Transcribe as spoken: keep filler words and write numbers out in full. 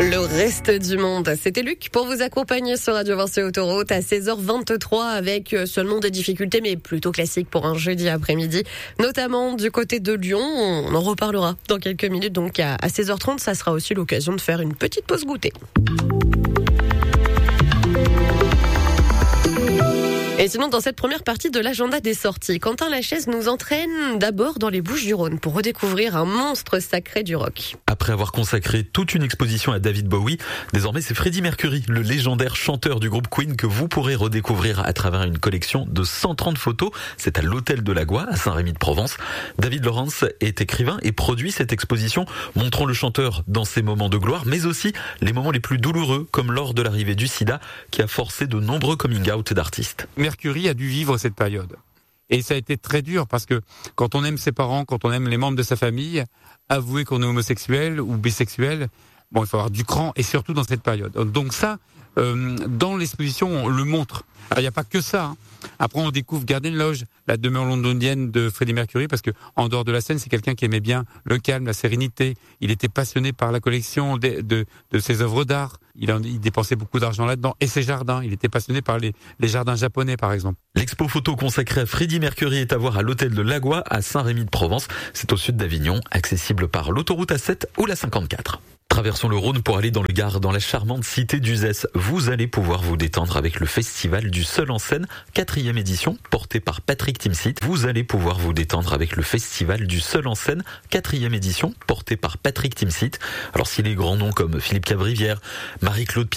Le reste du monde, c'était Luc pour vous accompagner sur Radio Vinci Autoroute à seize heures vingt-trois avec seulement des difficultés mais plutôt classiques pour un jeudi après-midi, notamment du côté de Lyon. On en reparlera dans quelques minutes, donc à seize heures trente, ça sera aussi l'occasion de faire une petite pause goûter. Et sinon, dans cette première partie de l'agenda des sorties, Quentin Lachaise nous entraîne d'abord dans les Bouches-du-Rhône pour redécouvrir un monstre sacré du rock. Après avoir consacré toute une exposition à David Bowie, désormais c'est Freddie Mercury, le légendaire chanteur du groupe Queen, que vous pourrez redécouvrir à travers une collection de cent trente photos. C'est à l'Hôtel de la Goye, à Saint-Rémy-de-Provence. David Lawrence est écrivain et produit cette exposition, montrant le chanteur dans ses moments de gloire, mais aussi les moments les plus douloureux, comme lors de l'arrivée du sida, qui a forcé de nombreux coming-out d'artistes. Mercury a dû vivre cette période. Et ça a été très dur parce que quand on aime ses parents, quand on aime les membres de sa famille, avouer qu'on est homosexuel ou bisexuel, bon, il faut avoir du cran, et surtout dans cette période. Donc ça, euh, dans l'exposition, on le montre. Alors, il n'y a pas que ça. Hein. Après, on découvre Garden Lodge, la demeure londonienne de Freddie Mercury, parce que en dehors de la scène, c'est quelqu'un qui aimait bien le calme, la sérénité. Il était passionné par la collection de, de, de ses œuvres d'art. Il, en, il dépensait beaucoup d'argent là-dedans. Et ses jardins. Il était passionné par les, les jardins japonais, par exemple. L'expo photo consacrée à Freddie Mercury est à voir à l'Hôtel de la Goye, à Saint-Rémy-de-Provence. C'est au sud d'Avignon, accessible par l'autoroute A sept ou la cinquante-quatre. Traversons le Rhône pour aller dans le Gard, dans la charmante cité d'Uzès. Vous allez pouvoir vous détendre avec le festival du Seul en Scène, quatrième édition, porté par Patrick Timsit. Vous allez pouvoir vous détendre avec le festival du Seul en Scène, quatrième édition, porté par Patrick Timsit. Alors si les grands noms comme Philippe Cavrivière, Marie-Claude